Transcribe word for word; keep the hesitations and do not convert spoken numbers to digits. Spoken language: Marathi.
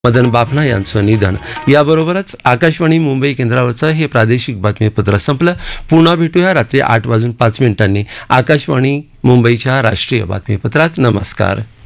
मदन बाफना यांचं निधन. याबरोबरच आकाशवाणी मुंबई केंद्रावरचं हे प्रादेशिक बातमीपत्र संपलं. पुन्हा भेटूया रात्री आठ वाजून पाच मिनिटांनी आकाशवाणी मुंबईच्या राष्ट्रीय बातमीपत्रात. नमस्कार.